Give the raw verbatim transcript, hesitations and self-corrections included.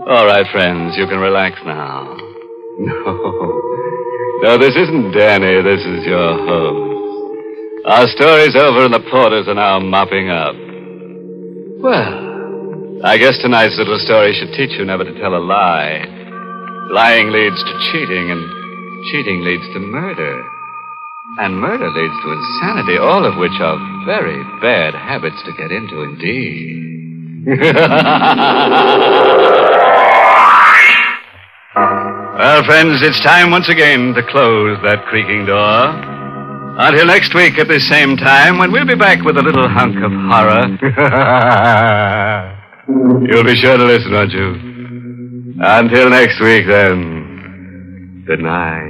All right, friends, you can relax now. No. No, this isn't Danny. This is your host. Our story's over and the porters are now mopping up. Well, I guess tonight's little story should teach you never to tell a lie. Lying leads to cheating, and cheating leads to murder. And murder leads to insanity, all of which are very bad habits to get into indeed. Well, friends, it's time once again to close that creaking door. Until next week at this same time, when we'll be back with a little hunk of horror. You'll be sure to listen, won't you? Until next week, then. Good night.